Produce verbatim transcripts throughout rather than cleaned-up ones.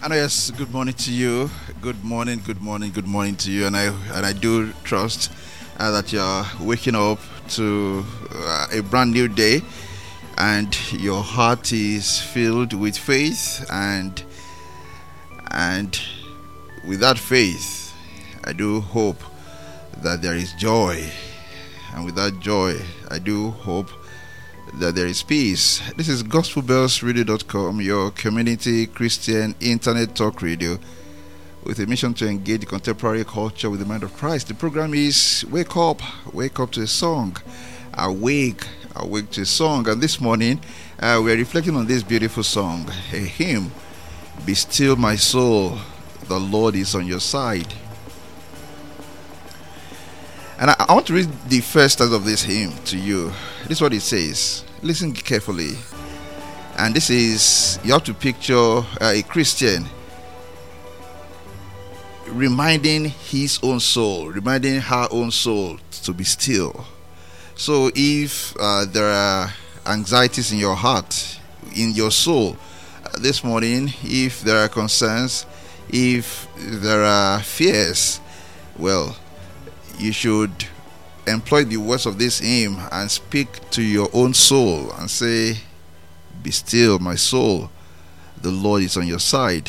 And yes, good morning to you. Good morning, good morning, good morning to you. And I and I do trust uh, that you're waking up to uh, a brand new day, and your heart is filled with faith, and and with that faith, I do hope that there is joy, and with that joy, I do hope that there is peace. This is gospel bells radio dot com, your community Christian internet talk radio with a mission to engage contemporary culture with the mind of Christ. The program is Wake Up, Wake Up to a Song. Awake, Awake to a Song. And this morning, uh, we are reflecting on this beautiful song, a hymn, Be Still My Soul, the Lord is on your side. And I, I want to read the first stanza of this hymn to you. This is what it says. Listen carefully. And this is, you have to picture uh, a Christian reminding his own soul, reminding her own soul to be still. So if uh, there are anxieties in your heart, in your soul, uh, this morning, if there are concerns, if there are fears, well, you should employ the words of this hymn and speak to your own soul and say, be still, my soul, the Lord is on your side.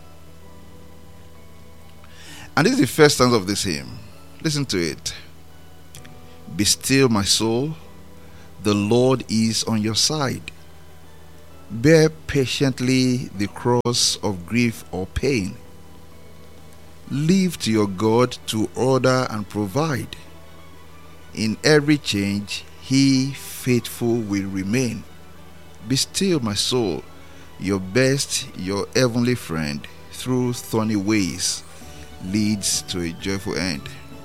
And this is the first stanza of this hymn. Listen to it. Be still, my soul, the Lord is on your side. Bear patiently the cross of grief or pain. Leave to your God to order and provide. In every change, He faithful will remain. Be still, my soul, your best, your heavenly friend, through thorny ways, leads to a joyful end.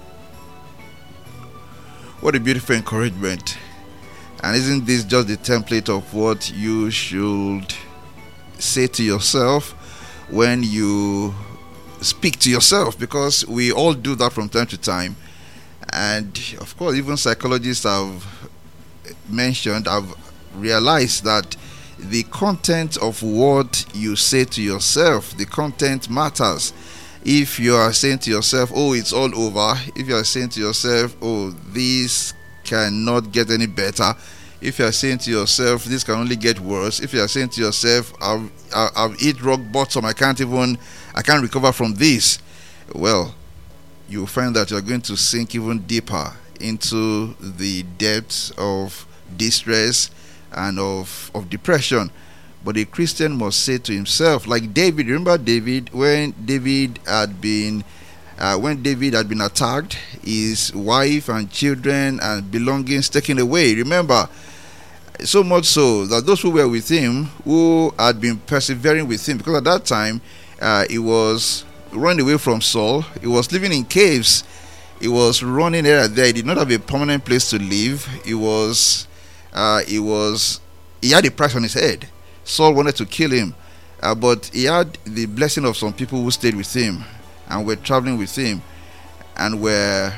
What a beautiful encouragement. And isn't this just the template of what you should say to yourself when you speak to yourself? Because we all do that from time to time. And of course, even psychologists have mentioned, have realized that the content of what you say to yourself, the content matters. If you are saying to yourself, oh, it's all over, if you are saying to yourself, oh, this cannot get any better, if you are saying to yourself, this can only get worse, if you are saying to yourself, I've, I've hit rock bottom, I can't even, I can't recover from this, well, you'll find that you're going to sink even deeper into the depths of distress and of, of depression. But a Christian must say to himself, like David, remember David, when David had been uh, when David had been attacked, his wife and children and belongings taken away. Remember, so much so that those who were with him, who had been persevering with him, because at that time uh, he was running away from Saul, he was living in caves, he was running here and there, he did not have a permanent place to live, he was uh, he was he had a price on his head. Saul wanted to kill him, uh, but he had the blessing of some people who stayed with him and were traveling with him and were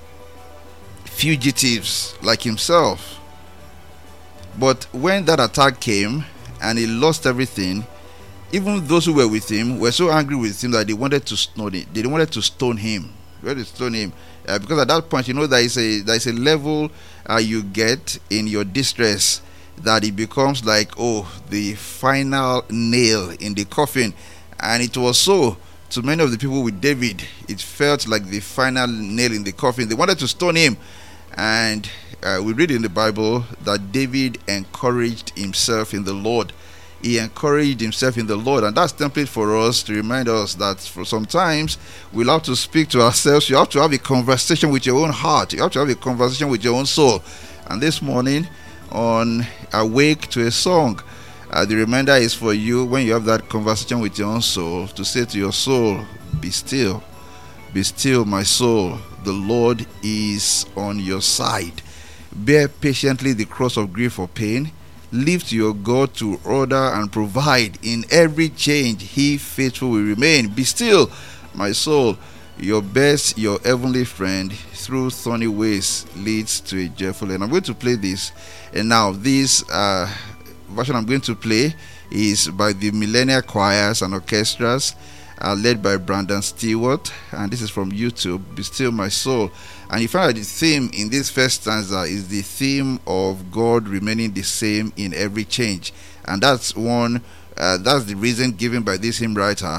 fugitives like himself. But when that attack came and he lost everything, even those who were with him were so angry with him that they wanted to stone him. They wanted to stone him. They wanted to stone him uh, because at that point, you know, there is a there is a level uh, you get in your distress that it becomes like, oh, the final nail in the coffin. And it was so to many of the people with David. It felt like the final nail in the coffin. They wanted to stone him. And uh, we read in the Bible that David encouraged himself in the Lord. He encouraged himself in the Lord. And that's template for us to remind us that for sometimes we'll have to speak to ourselves. You have to have a conversation with your own heart. You have to have a conversation with your own soul. And this morning, on Awake to a Song, uh, the reminder is for you, when you have that conversation with your own soul, to say to your soul, be still, be still, my soul, the Lord is on your side. Bear patiently the cross of grief or pain. Leave to your God to order and provide. In every change, He faithful will remain. Be still, my soul, your best, your heavenly friend, through thorny ways leads to a joyful end. I'm going to play this. And now, this uh, version I'm going to play is by the Millennial Choirs and Orchestras, uh, led by Brandon Stewart, and this is from YouTube, Be Still My Soul. And you find that the theme in this first stanza is the theme of God remaining the same in every change, and that's one uh, that's the reason given by this hymn writer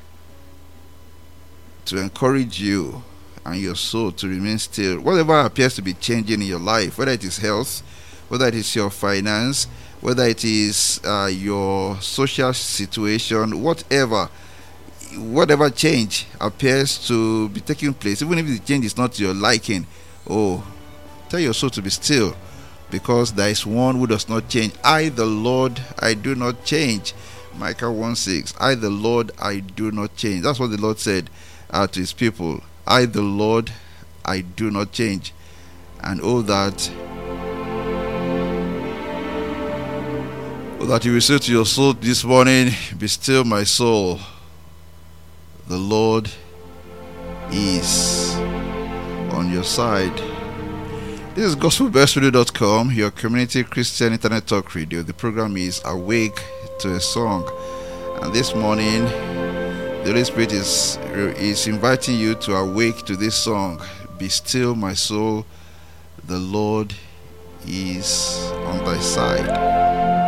to encourage you and your soul to remain still. Whatever appears to be changing in your life, whether it is health, whether it is your finance, whether it is uh, your social situation, whatever, whatever change appears to be taking place, even if the change is not to your liking, oh, tell your soul to be still, because there is one who does not change. I, the Lord, I do not change. Micah one six. I, the Lord, I do not change. That's what the Lord said uh, to his people. I, the Lord, I do not change. And oh, that oh, that you will say to your soul this morning, be still, my soul. The Lord is on your side. This is gospel best radio dot com, your community Christian internet talk radio. The program is Awake to a Song. And this morning, the Holy Spirit is, is inviting you to awake to this song. Be still, my soul. The Lord is on thy side.